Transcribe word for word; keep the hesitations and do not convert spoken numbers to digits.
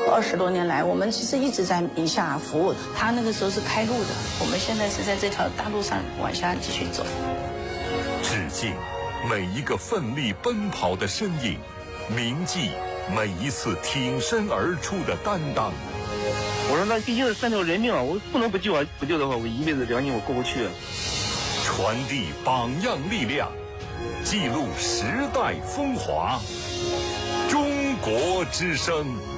二十多年来，我们其实一直在宁夏服务。他那个时候是开路的，我们现在是在这条大路上往下继续走。 致敬每一个奋力奔跑的身影，铭记每一次挺身而出的担当。 我说那毕竟是三条人命啊，我不能不救啊！不救的话，我一辈子良心我过不去。 传递榜样力量，记录时代风华。中国之声。